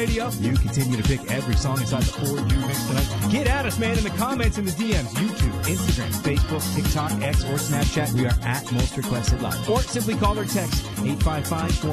Radio. You continue to pick every song inside the For You mix tonight. Get at us, man, in the comments, in the DMs, YouTube, Instagram, Facebook, TikTok, X, or Snapchat. We are at Most Requested Live. Or simply call or text 855-4